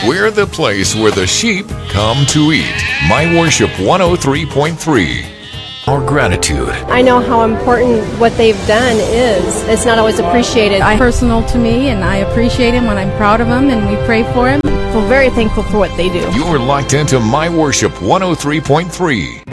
We're the place where the sheep come to eat. My Worship 103.3. Our gratitude. I know how important what they've done is. It's not always appreciated. It's personal to me, and I appreciate him when I'm proud of him, and we pray for him. I feel very thankful for what they do. You're locked into My Worship 103.3.